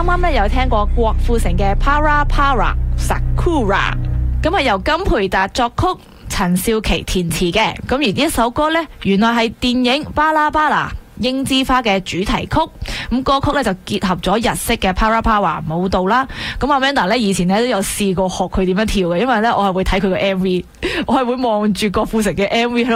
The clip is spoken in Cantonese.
啱咧有聽過郭富城嘅 Para Para Sakura， 咁係由金培達作曲，陳少琪填詞嘅。咁而呢一首歌呢，原來係電影《巴啦巴啦》櫻之花嘅主題曲。咁歌曲咧就結合咗日式嘅 Para Para 舞蹈啦。咁阿 Manda 咧以前咧都有試過學佢點樣跳嘅，因為咧我係會睇佢個 MV， 我係會望住郭富城嘅 MV 喺度